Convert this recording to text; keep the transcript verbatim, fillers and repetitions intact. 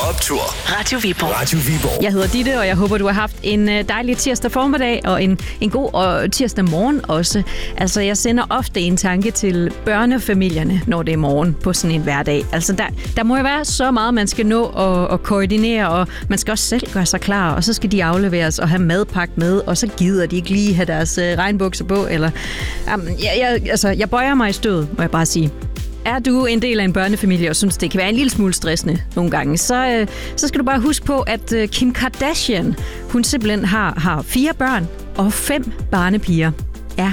Optur. Radio Viborg. Radio Viborg. Jeg hedder Ditte, og jeg håber, du har haft en dejlig tirsdag formiddag og en, en god og tirsdag morgen også. Altså, jeg sender ofte en tanke til børnefamilierne, når det er morgen på sådan en hverdag. Altså, der, der må jo være så meget, man skal nå at, at koordinere, og man skal også selv gøre sig klar, og så skal de afleveres og have madpakke med, og så gider de ikke lige have deres øh, regnbukser på, eller... Jamen, jeg, jeg, altså, jeg bøjer mig i stødet, må jeg bare sige. Er du en del af en børnefamilie og synes, det kan være en lille smule stressende nogle gange, så, øh, så skal du bare huske på, at øh, Kim Kardashian, hun simpelthen har, har fire børn og fem barnepiger.